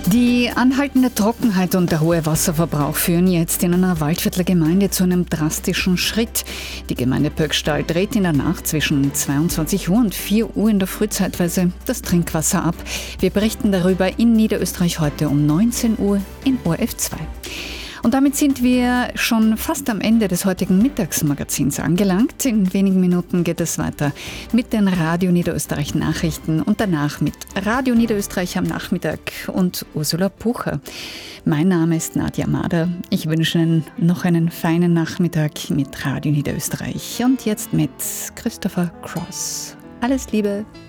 Die anhaltende Trockenheit und der hohe Wasserverbrauch führen jetzt in einer Waldviertler Gemeinde zu einem drastischen Schritt. Die Gemeinde Pöckstall dreht in der Nacht zwischen 22 Uhr und 4 Uhr in der Früh zeitweise das Trinkwasser ab. Wir berichten darüber in Niederösterreich heute um 19 Uhr in ORF 2. Und damit sind wir schon fast am Ende des heutigen Mittagsmagazins angelangt. In wenigen Minuten geht es weiter mit den Radio Niederösterreich Nachrichten und danach mit Radio Niederösterreich am Nachmittag und Ursula Pucher. Mein Name ist Nadja Mader. Ich wünsche Ihnen noch einen feinen Nachmittag mit Radio Niederösterreich und jetzt mit Christopher Cross. Alles Liebe!